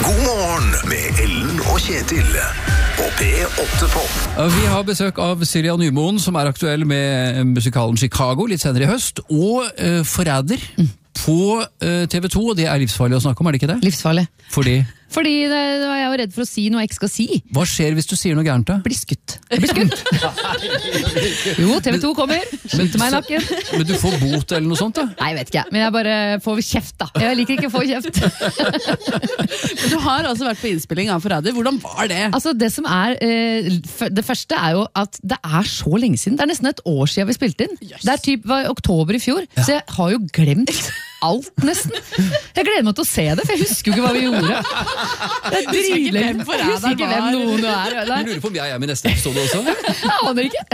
God morgen med Ellen og Kjetil på P8 Pop. Vi har besøk av Silja Nymoen, som aktuell med musikalen Chicago litt senere i høst, og Forræder på TV 2, og det livsfarlig å snakke om, det ikke det? Livsfarlig. Fordi da er jeg jo redd for å si noe jeg ikke skal si. Hva skjer hvis du sier noe gærent da? Blir skutt. Jo, TV 2 kommer, skyter meg i nakken. Men du får bot eller noe sånt da? Nei, jeg vet ikke, men jeg bare får kjeft da. Jeg liker ikke å få kjeft. Men du har altså vært på innspilling av Forræder. Hvordan var det? Altså, det som det første er jo at det er så lenge siden. Det er nesten et år siden vi spilte inn. Yes. Det var oktober i fjor, så jeg har jo glemt alt nesten. Jeg gleder meg til å se det, for jeg husker jo ikke hva vi gjorde. Det er dritlengt. Jeg husker ikke hvem noen er. Du lurer på om jeg med neste episode også? Jeg aner ikke.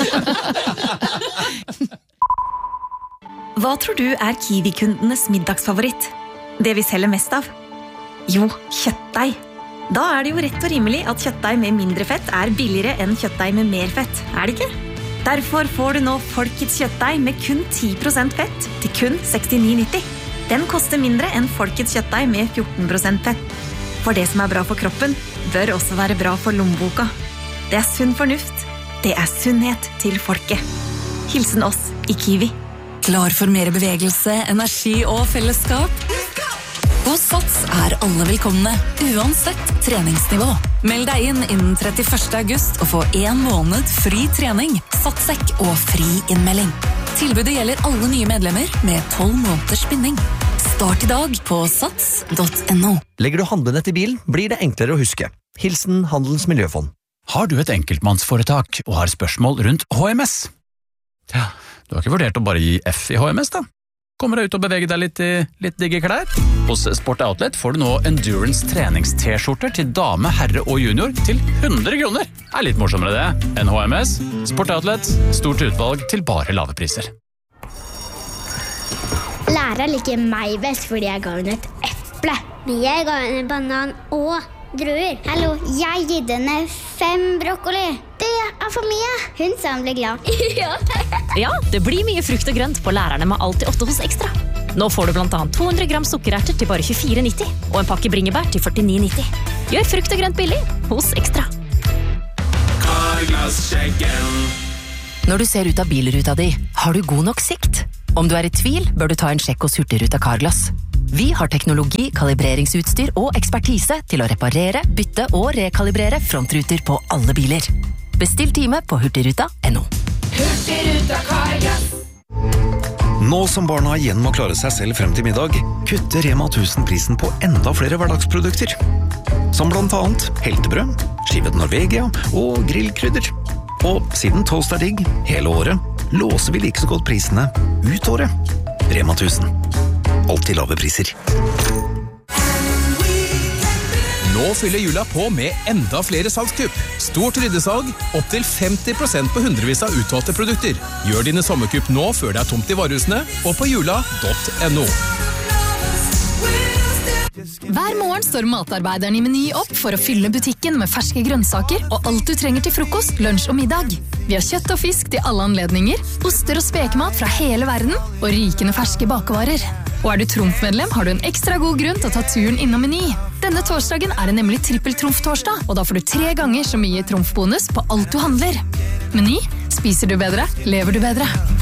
Hva tror du er Kiwi-kundenes middagsfavoritt? Det vi selger mest av? Jo, kjøttdeig. Da er det jo rett og rimelig at kjøttdeig med mindre fett er billigere enn kjøttdeig med mer fett, er det ikke? Derfor får du nå Folkets kjøttdeig med kun 10% fett til kun 69,90. Den koster mindre enn Folkets kjøttdeig med 14% fett. For det som er bra for kroppen, bør også være bra for lommeboka. Det er sunn fornuft. Det er sunnhet til folket. Hilsen oss i Kiwi. Klar for mer bevegelse, energi og fellesskap? Hos Sats er alle velkomne, uansett treningsnivå. Meld deg inn innen 31. august og få 1 måned fri trening, satssekk og fri innmelding. Tilbudet gjelder alle nye medlemmer med 12 måneders binding. Start i dag på sats.no. Legger du handlenett i bilen, blir det enklere å huske. Hilsen Handelens Miljøfond. Har du et enkeltmannsforetak og har spørsmål rundt HMS? Ja, du har ikke vurdert å bare gi F i HMS da? Kommer deg ut og bevege deg litt i litt digge klær? Hos Sport Outlet får du nå Endurance trenings-t-skjorter til dame, herre og junior til 100 kroner. Er litt morsommere det enn HMS. Sport Outlet, stort utvalg til bare lave priser. Læreren liker meg best fordi jeg ga henne et eple. Men jeg ga henne banan og druer. Hallo, jeg gitt henne 5 brokkoli. Det er for mye. Hun sa hun ble glad. Ja, det blir mye frukt og grønt på lærerne med Alltid 8 hos Ekstra. Nå får du blant annet 200 gram sukkererter til bare 24,90 og en pakke bringebær til 49,90. Gjør frukt og grønt billig hos Ekstra. Når du ser ut av bilruta di, har du god nok sikt? Om du er i tvil, bør du ta en sjekk hos Hurtigruta Carglass. Vi har teknologi, kalibreringsutstyr og ekspertise til å reparere, bytte og rekalibrere frontruter på alle biler. Bestill time på hurtigruta.no. Hurtigruta Carglass. Nå som barna igjen må klare seg selv frem til middag, kutter Rema 1000 prisen på enda flere hverdagsprodukter. Som blant annet heltebrød, skivet Norvegia og grillkrydder. Og siden toast er digg hele året, låser vi like så godt prisene ut året. Rema 1000. Alltid lave priser. Nå fyller jula på med enda flere salgskupp. Stort ryddesalg, opp til 50% på hundrevis av utvalgte produkter. Gjør dine sommerkupp nå før det er tomt i varehusene, og på jula.no. Hver morgen står matarbeideren i Meny opp for å fylle butikken med ferske grønnsaker og alt du trenger til frokost, lunsj og middag. Vi har kjøtt og fisk til alle anledninger, oster og spekemat fra hele verden og rykende ferske bakevarer. Og er du Trumf-medlem, har du en ekstra god grunn til å ta turen innom Meny. Denne torsdagen er det nemlig trippel-Trumf-torsdag, og da får du 3 ganger så mye Trumf-bonus på alt du handler. Meny, spiser du bedre, lever du bedre.